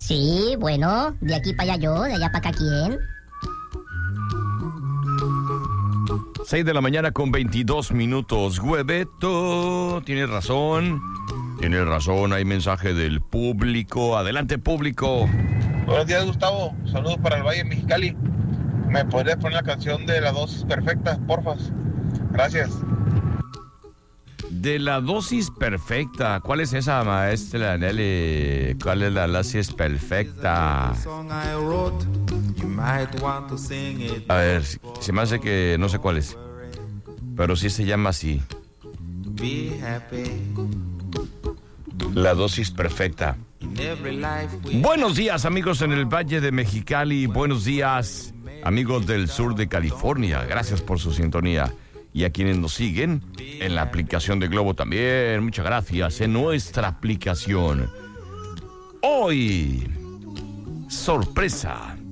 Sí, bueno, de aquí para allá yo, de allá para acá quién. 6 de la mañana con 22 minutos. Hueveto, tienes razón, hay mensaje del público. Adelante, público. Buenos días, Gustavo. Saludos para el Valle Mexicali. ¿Me podrías poner la canción de La Dosis Perfecta, porfas? Gracias. De La Dosis Perfecta. ¿Cuál es esa, maestra Nelly? ¿Cuál es La Dosis Perfecta? A ver, se me hace que no sé cuál es, pero sí se llama así. La Dosis Perfecta. Buenos días, amigos en el Valle de Mexicali. Buenos días, amigos del sur de California. Gracias por su sintonía. Y a quienes nos siguen en la aplicación de Globo también, muchas gracias. En nuestra aplicación. Hoy, sorpresa.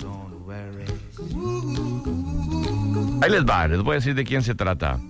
Ahí les va, les voy a decir de quién se trata.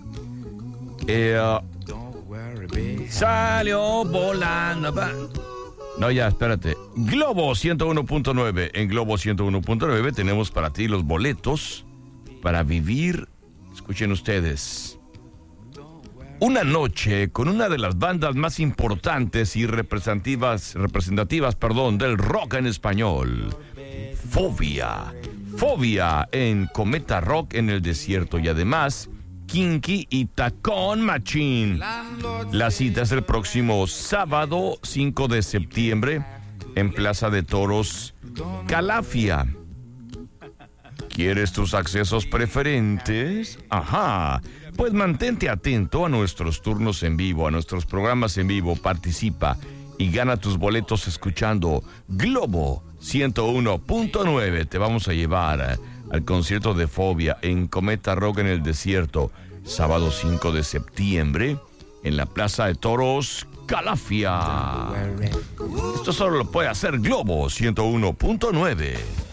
Salió volando. No, ya, espérate. Globo 101.9. En Globo 101.9 tenemos para ti los boletos para vivir. Escuchen ustedes. Una noche con una de las bandas más importantes y representativas, del rock en español. Fobia en Cometa Rock en el desierto. Y además, Kinky y Tacón Machín. La cita es el próximo sábado 5 de septiembre en Plaza de Toros, Calafia. ¿Quieres tus accesos preferentes? Ajá. Pues mantente atento a nuestros turnos en vivo, a nuestros programas en vivo. Participa y gana tus boletos escuchando Globo 101.9. Te vamos a llevar al concierto de Fobia en Cometa Rock en el desierto, sábado 5 de septiembre, en la Plaza de Toros, Calafia. Esto solo lo puede hacer Globo 101.9.